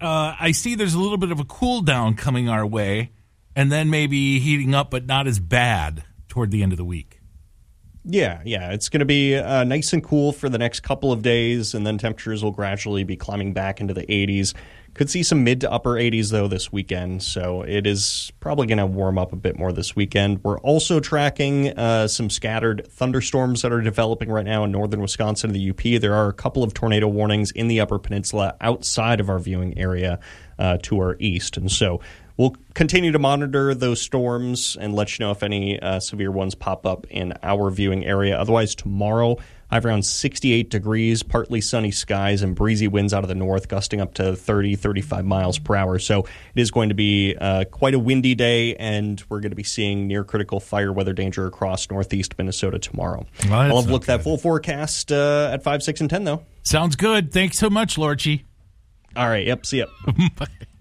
I see there's a little bit of a cool down coming our way, and then maybe heating up, but not as bad toward the end of the week. Yeah, it's going to be nice and cool for the next couple of days, and then temperatures will gradually be climbing back into the 80s. Could see some mid to upper 80s, though, this weekend, so it is probably going to warm up a bit more this weekend. We're also tracking some scattered thunderstorms that are developing right now in northern Wisconsin and the UP. There are a couple of tornado warnings in the Upper Peninsula outside of our viewing area to our east, and so we'll continue to monitor those storms and let you know if any severe ones pop up in our viewing area. Otherwise, tomorrow, I have around 68 degrees, partly sunny skies, and breezy winds out of the north, gusting up to 30, 35 miles per hour. So it is going to be quite a windy day, and we're going to be seeing near-critical fire weather danger across northeast Minnesota tomorrow. Well, I'll have looked at that full forecast at 5, 6, and 10, though. Sounds good. Thanks so much, Lorchie. All right. Yep. See ya. Bye.